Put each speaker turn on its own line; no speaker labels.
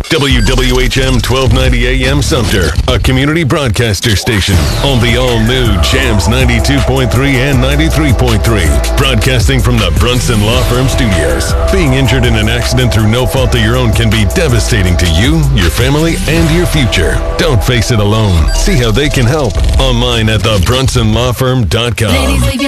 WWHM 1290 AM Sumter, a community broadcaster station on the all-new Jams 92.3 and 93.3. Broadcasting from the Brunson Law Firm Studios. Being injured in an accident through no fault of your own can be devastating to you, your family, and your future. Don't face it alone. See how they can help online at thebrunsonlawfirm.com.
Ladies, leave your